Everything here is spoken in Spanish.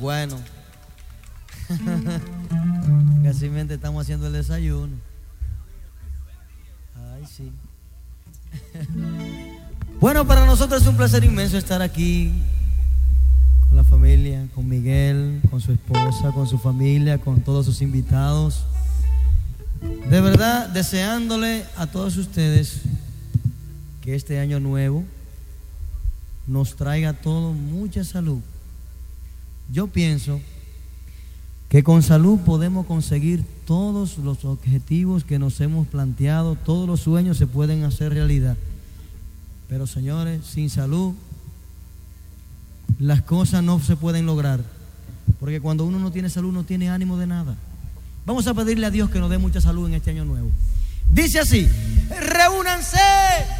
Bueno, casi estamos haciendo el desayuno. Ay, sí. Bueno, para nosotros es un placer inmenso estar aquí con la familia, con Miguel, con su esposa, con su familia, con todos sus invitados. De verdad, deseándole a todos ustedes que este año nuevo nos traiga a todos mucha salud. Yo pienso que con salud podemos conseguir todos los objetivos que nos hemos planteado, todos los sueños se pueden hacer realidad. Pero señores, sin salud las cosas no se pueden lograr, porque cuando uno no tiene salud no tiene ánimo de nada. Vamos a pedirle a Dios que nos dé mucha salud en este año nuevo. Dice así: reúnanse.